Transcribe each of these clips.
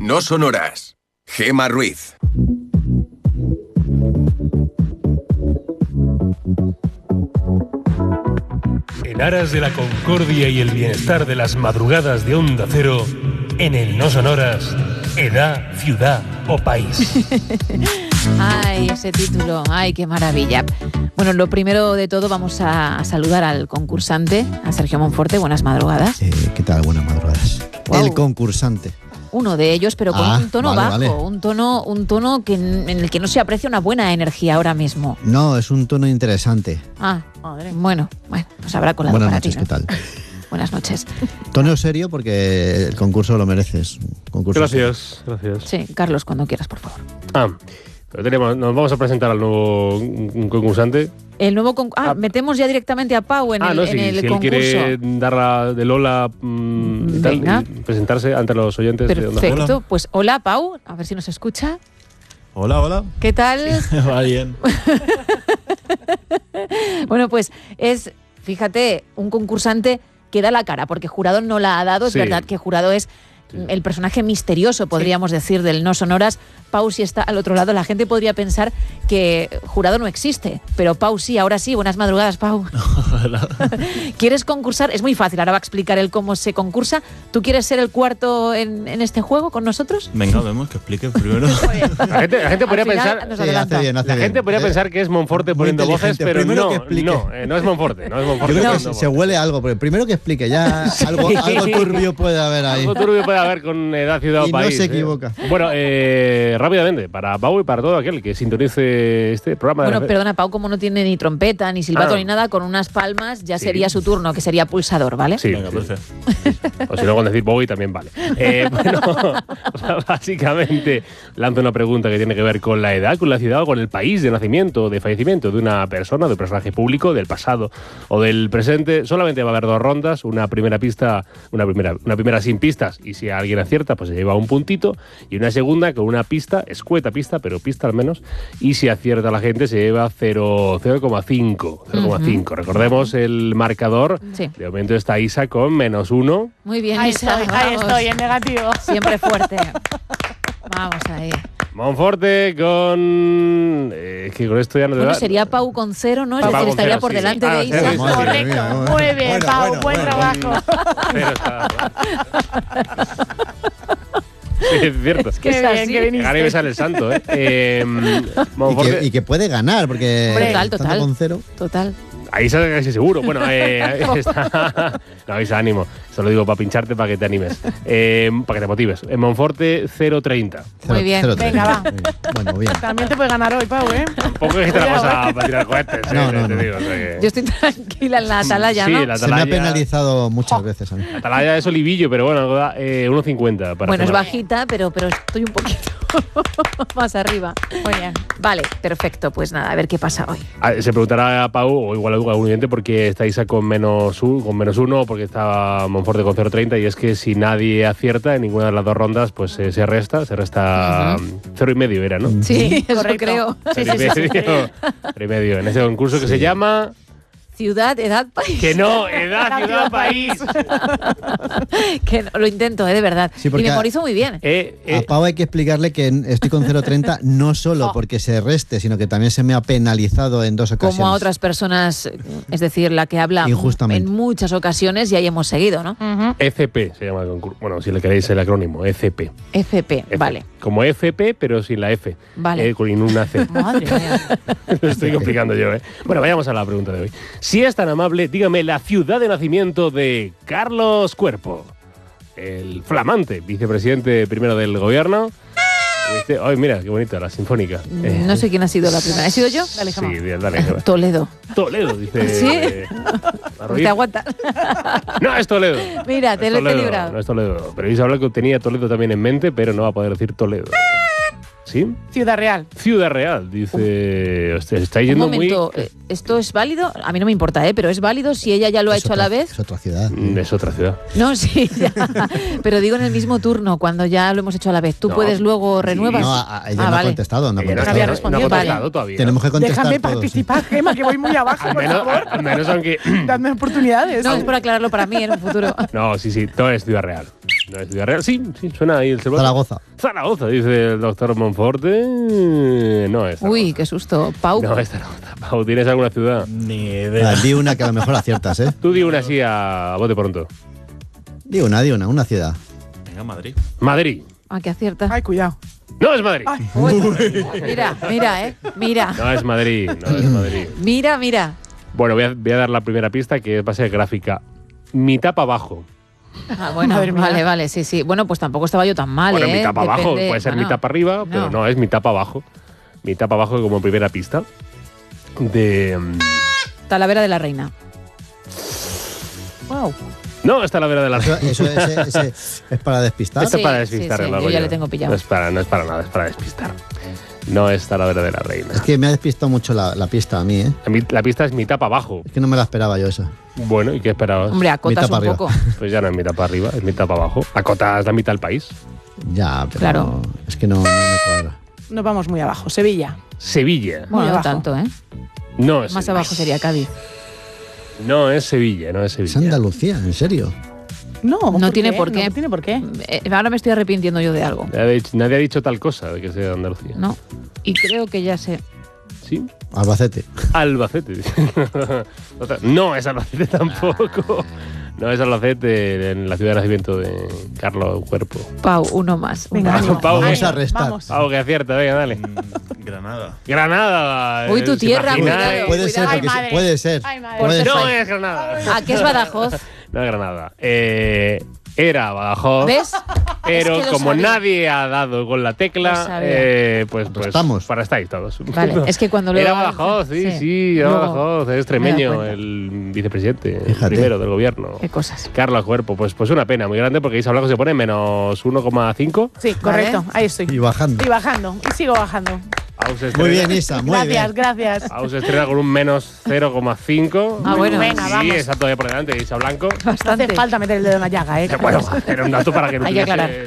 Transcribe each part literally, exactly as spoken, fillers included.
No Sonoras. Gemma Ruiz. En aras de la concordia y el bienestar de las madrugadas de Onda Cero, en el No Sonoras, edad, ciudad o país. Ay, ese título, ay, qué maravilla. Bueno, lo primero de todo vamos a, a saludar al concursante, a Sergio Monforte. Buenas madrugadas. Eh, ¿Qué tal? Buenas madrugadas. Wow. El concursante. Uno de ellos, pero con ah, un tono vale, bajo, vale. un tono, un tono que, en el que no se aprecia una buena energía ahora mismo. No, es un tono interesante. Ah, madre. Bueno, bueno, pues habrá colado Buenas para noches, ti, ¿no? ¿qué tal? Buenas noches. Tono serio porque el concurso lo mereces. Concurso gracias, serio. gracias. Sí, Carlos, cuando quieras, por favor. Ah, pero tenemos, nos vamos a presentar al nuevo un concursante. El nuevo concurso. Ah, ah, metemos ya directamente a Pau en ah, el, no, en sí, el si concurso. él quiere dar la de Lola mmm, y tal, y presentarse ante los oyentes. Perfecto, de Onda. pues hola Pau, a ver si nos escucha. Hola, hola. ¿Qué tal? Va bien. Bueno, pues es, fíjate, un concursante que da la cara, porque Jurado no la ha dado, es sí. verdad que Jurado es sí. el personaje misterioso, podríamos sí. decir, del No Sonoras. Pau, si está al otro lado, la gente podría pensar que Jurado no existe, pero Pau sí, ahora sí. Buenas madrugadas, Pau. ¿Quieres concursar? Es muy fácil, ahora va a explicar él cómo se concursa. ¿Tú quieres ser el cuarto en, en este juego con nosotros? Venga, vemos que explique primero. La gente, la gente podría pensar, nos sí, hace bien, hace la bien. gente podría pensar que es Monforte Muy poniendo voces, pero primero no, que explique. no, eh, no es Monforte, no es Monforte. Yo creo no. que se, se huele algo, pero primero que explique, ya algo, algo turbio puede haber ahí. Algo turbio puede haber con edad, ciudad y o país. no se equivoca. Eh. Bueno, eh, rápidamente, para Pau y para todo aquel que sintonice este programa. Bueno, de la... perdona, Pau, como no tiene ni trompeta, ni silbato, ah. ni nada, con unas palmas ya sí. sería su turno, que sería pulsador, ¿vale? Sí, venga, perfecto. O si no, con decir Bowie también vale. Eh, bueno, o sea, básicamente lanzo una pregunta que tiene que ver con la edad, con la ciudad o con el país de nacimiento, de fallecimiento de una persona, de un personaje público, del pasado o del presente. Solamente va a haber dos rondas, una primera pista, una primera, una primera sin pistas, y si alguien acierta, pues se lleva un puntito, y una segunda con una pista, escueta pista, pero pista al menos, y si acierta la gente se lleva cero coma cinco. Uh-huh. Recordemos el marcador. Sí. De momento está Isa con menos uno. Muy bien, ahí Isa. estoy, ahí estoy, en negativo. Siempre fuerte. Vamos ahí. Monforte con... Eh, es que con esto ya no te Bueno, da... sería Pau con cero, ¿no? Es Pau decir, con estaría cero, por sí, delante sí. de Ah, Isa. sí, sí. Correcto. Bueno, Muy bien, bueno, Pau, bueno, buen bueno. trabajo. Pero está... Sí, es cierto. Es que Qué es bien, así. qué viniste. Gana y me sale el santo, ¿eh? eh Y Monforte... que, y que puede ganar, porque Hombre, total, estando total. con cero. Total. Ahí sale casi seguro. Bueno, eh, ahí está. No, Isa, ánimo. Se lo digo para pincharte, para que te animes. Eh, para que te motives. En Monforte, cero treinta. Muy bien. Venga, va. Bueno, bien. También te puede ganar hoy, Pau, ¿eh? Tampoco es que te la Cuidado, vas a ¿eh? para tirar cohetes. No, eh, no, te no. digo, o sea que- Yo estoy tranquila en la atalaya, Sí, ¿no? la Se me ha atalaya- penalizado muchas veces a mí. La atalaya es olivillo, pero bueno, da eh, uno cincuenta. para Bueno, es Gemma. bajita, pero, pero estoy un poquito más arriba. Muy bien. Vale, perfecto. Pues nada, a ver qué pasa hoy. Ah, se preguntará a Pau, o igual a algún oyente, por qué está Isa con menos, un, con menos uno, porque está Monforte con cero coma treinta, y es que si nadie acierta en ninguna de las dos rondas, pues eh, se resta, se resta Uh-huh. cero y medio era, ¿no? Sí, eso Correcto. creo. Sí, Cero sí, y sí, sí. medio, cero y medio, en ese concurso que Sí. se llama... Ciudad, edad, país. Que no, edad, ciudad, país. Que no, lo intento, ¿eh? De verdad. Sí, y porque memorizo muy bien. Eh, eh, A Pau hay que explicarle que estoy con cero coma treinta no solo porque se reste, sino que también se me ha penalizado en dos ocasiones. Como a otras personas, es decir, la que habla Injustamente. en muchas ocasiones y ahí hemos seguido, ¿no? Ujú. F P se llama el concurso. Bueno, si le queréis el acrónimo, F P. F P, F. vale. Como F P, pero sin la F. Vale. Eh, con una C. Madre mía. Lo estoy complicando yo, ¿eh? Bueno, vayamos a la pregunta de hoy. Si es tan amable, dígame la ciudad de nacimiento de Carlos Cuerpo, el flamante vicepresidente primero del gobierno. Este, ay, mira, qué bonita, la sinfónica. Eh, No sé quién ha sido la primera. ¿He sido yo? Dale, Sí, Gemma. bien, dale, Gemma. Toledo. Toledo, dice. ¿Sí? eh, la Ruiz. Te aguantas. No, es Toledo. Mira, te Es lo he Toledo, librado. No es Toledo. Pero Isa habla que tenía Toledo también en mente, pero no va a poder decir Toledo. ¿Sí? Ciudad Real. Ciudad Real, dice. Hostia, estáis Un yendo momento, muy. eh, ¿esto es válido? A mí no me importa, ¿eh? Pero ¿es válido si ella ya lo ha Es hecho otra- a la vez? Es otra ciudad. Mm, Es otra ciudad. No, sí, ya. Pero digo en el mismo turno, cuando ya lo hemos hecho a la vez. ¿Tú No. puedes luego renuevas? No, a- a- ella Ah, no ha vale. contestado. No ha Ella no, contestado. había no ha respondido. contestado Vale. todavía. Tenemos que contestar Déjame todos, sí. participar, Gemma, que voy muy abajo, Al por menos, favor. al menos aunque. Dadme oportunidades. No, es por aclararlo para mí en un futuro. No, sí, sí, todo es Ciudad Real. No es Ciudad Real. Sí, sí, suena ahí el celular. Zaragoza. Zaragoza, dice el doctor Monforte. No es Zaragoza. Uy, qué susto. Pau. No es Zaragoza. Pau, ¿tienes alguna ciudad? Ni idea. Ah, di una que a lo mejor aciertas, ¿eh? Tú di una así a bote pronto. Di una, di una, una ciudad. Venga, Madrid. Madrid. Ah, que acierta. Ay, cuidado. No es Madrid. Ay. Mira, mira, eh. Mira. No es Madrid. No es Madrid. Mira, mira. Bueno, voy a, voy a dar la primera pista que va a ser gráfica. Mitad para abajo. Ah, bueno, Madre mía. vale, vale, sí, sí. Bueno, pues tampoco estaba yo tan mal, Bueno, ¿eh? mitad para abajo. Depende- Puede ser bueno, mitad para arriba, pero no. no, es mitad para abajo. Mitad para abajo como primera pista. De. mm, Talavera de la Reina. Wow. No, está la vera de la Eso, eso ese- ese es para despistar. Esto es Sí, para sí, despistar sí, el yo barro ya yo. le tengo pillado. No es para, no es para nada, es para despistar. No es Talavera de la Reina. Es que me ha despistado mucho la, la pista a mí, ¿eh? A mí la pista es mitad para abajo. Es que no me la esperaba yo esa. Bueno, ¿y qué esperabas? Hombre, acotas Mitad un para poco. Pues ya no es mitad para arriba, es mitad para abajo. Acotas la mitad del país. Ya, pero Claro. es que no, no me cuadra. Nos vamos muy abajo. Sevilla. Sevilla. Bueno, no abajo. tanto, ¿eh? No es Más Sevilla. abajo sería Cádiz. No es Sevilla, no es Es Sevilla. Andalucía, en serio. No, No tiene por qué. No tiene por qué. Eh, ahora me estoy arrepintiendo yo de algo. Nadie ha dicho- Nadie ha dicho tal cosa de que sea de Andalucía. No. Y creo que ya sé. ¿Sí? Albacete. Albacete. Otra- no es Albacete tampoco. No es Albacete, en la ciudad de nacimiento de Carlos Cuerpo. Pau, uno más. Venga, uno ánimo. más. Pau, Vamos ánimo, a restar. Vamos. Pau, que acierta, venga, dale. Mm, Granada. Granada. Uy, tu ¿os tierra, imagináis? cuidado. Puede ser, Ay, porque sí- madre. puede ser. Ay, madre. Puede No ser. es Granada. ¿A qué es Badajoz? No es Granada. Eh, era Badajoz. ¿Ves? Pero Es que lo como sabía. nadie ha dado con la Lo tecla, sabía. eh, pues, pues Estamos. para estáis todos. Vale, es que cuando luego... Era Badajoz, sí, sí, era Luego- Badajoz, es me he extremeño, dado el vicepresidente, el Fíjate. primero del gobierno. Qué cosas. Carlos Cuerpo, pues, pues una pena muy grande porque Isa Blanco se pone menos uno coma cinco. Sí, correcto. Ahí estoy. Y bajando. Y bajando. Y sigo bajando. Aus se Muy estrena- bien, Isa, muy Gracias, bien. gracias. Aus se estrena con un menos cero coma cinco. Ah, bueno. Venga, Sí, vamos. está todavía por delante de Isa Blanco. No Bastante. hace falta meter el dedo en la llaga, ¿eh? Eh, Bueno, era un dato para que no Hay que tuviese aclarar.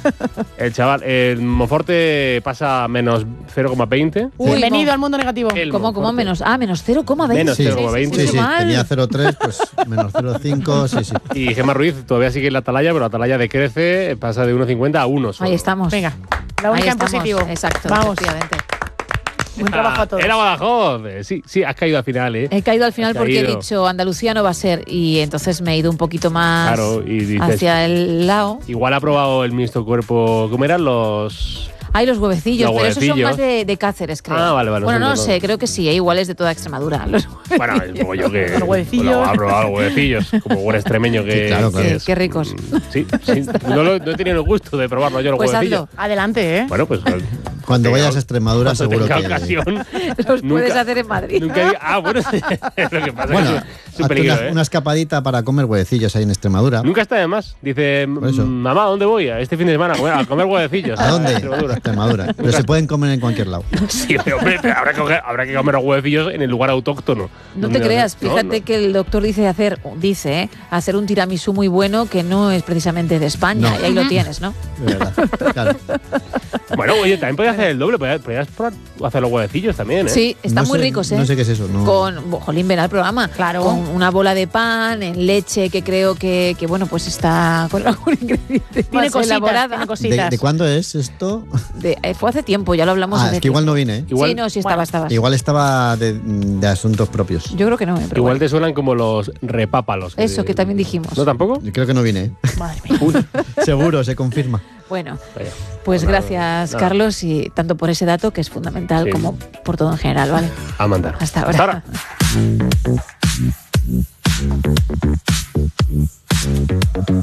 el, el chaval. El Monforte pasa a menos cero coma veinte. Uy, Bienvenido mo- al mundo negativo. El ¿Cómo, cómo Monforte. menos? Ah, menos cero coma veinte. Menos Sí, cero coma veinte. sí, sí, mal. tenía cero coma tres, pues menos cero coma cinco, sí, sí. Y Gemma Ruiz todavía sigue en la atalaya, pero la atalaya decrece, pasa de uno coma cincuenta a uno solo. Ahí estamos. Venga, la Ahí única en estamos. positivo. Exacto, Vamos. efectivamente. Buen trabajo a todos. Era Badajoz. Eh, Sí, sí, has caído al final, ¿eh? He caído al final Has porque he caído. dicho Andalucía no va a ser y entonces me he ido un poquito más Claro, y dices, hacia el lado. igual ha probado el ministro cuerpo. ¿Cómo eran los...? Hay los huevecillos, Los pero esos son huevecillos. más de, de Cáceres, creo. Ah, vale, vale, Bueno, son no de sé, todo. creo que sí, ¿eh? Igual es de toda Extremadura. Los Bueno, como yo que... Los huevecillos. Bueno, ha probado los huevecillos, como buen extremeño que, Sí, claro, que claro. Qué- es. qué ricos. Mm, Sí, sí. No, lo- no he tenido el gusto de probarlo yo los Pues huevecillos. hazlo. Adelante, ¿eh? Bueno, pues... Cuando tenga- vayas a Extremadura, cuando seguro tenga que. ocasión. Los Nunca- puedes hacer en Madrid. Nunca he- Ah, bueno, lo que pasa Bueno, es que es un hazte peligro, una, ¿eh? una escapadita para comer huevecillos ahí en Extremadura. Nunca está de más. Dice, Por eso. mamá, ¿dónde voy? Este fin de semana a comer, a comer huevecillos. ¿A dónde? Extremadura. Extremadura. Pero se pueden comer en cualquier lado. Sí, pero, hombre, pero habrá, que, coger- habrá que comer los huevecillos en el lugar autóctono. No Donde- te creas, no, fíjate no. que el doctor dice hacer, dice, ¿eh? hacer un tiramisú muy bueno que no es precisamente de España. No. Y ahí lo tienes, ¿no? De verdad. Claro. Bueno, oye, también podías hacer el doble. Podías, podías probar hacer los huevecillos también, ¿eh? Sí, están No muy sé- ricos, ¿eh? No sé qué es eso. No. Con, bo- jolín, ven al programa. Claro. Con una bola de pan, en leche, que creo que, que bueno, pues está con algún ingrediente Tiene más cositas, elaborada. tiene ¿De, cositas. de cuándo es esto? De- eh, fue hace tiempo, ya lo hablamos Ah, hace es que igual tiempo. no vine, ¿eh? Igual- Sí, no, sí estaba, Bueno, estabas. Igual estaba de, de asuntos propios. Yo creo que no, eh, pero Igual bueno. te suenan como los repápalos. Eso que también dijimos. ¿No tampoco? Yo creo que no vine, ¿eh? Madre mía. Seguro, se confirma. Bueno, Vaya. pues Nada, gracias, nada. Carlos, y tanto por ese dato que es fundamental Sí. como por todo en general, ¿vale? A mandar. Hasta ahora. Hasta ahora.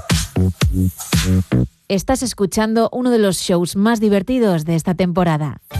Estás escuchando uno de los shows más divertidos de esta temporada.